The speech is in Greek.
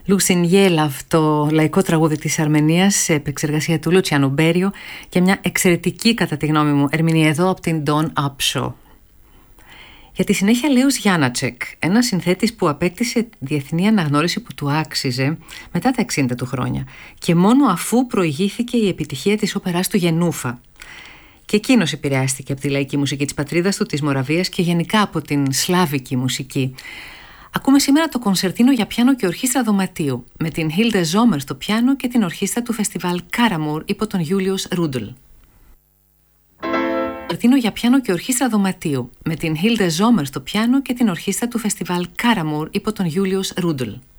Λουσινιέλαβ, το λαϊκό τραγούδι της Αρμενίας, σε επεξεργασία του Λουτσιάνο Μπέριο και μια εξαιρετική, κατά τη γνώμη μου, ερμηνεία εδώ από την Dawn Upshaw. Για τη συνέχεια Λέος Γιάννατσεκ, ένας συνθέτης που απέκτησε διεθνή αναγνώριση που του άξιζε μετά τα 60 του χρόνια και μόνο αφού προηγήθηκε η επιτυχία της όπερας του Γενούφα. Και εκείνος επηρεάστηκε από τη λαϊκή μουσική της πατρίδας του, της Μοραβίας και γενικά από την σλάβικη μουσική. Ακούμε σήμερα το κονσερτίνο για πιάνο και ορχήστρα δωματίου με την Hilde Sommer στο πιάνο και την ορχήστρα του φεστιβάλ Karamur υπό τον Julius Rudl. Κονσερτίνο για πιάνο και ορχήστρα δωματίου με την Hilde Sommer στο πιάνο και την ορχήστρα του φεστιβάλ Karamur υπό τον Julius Rudl.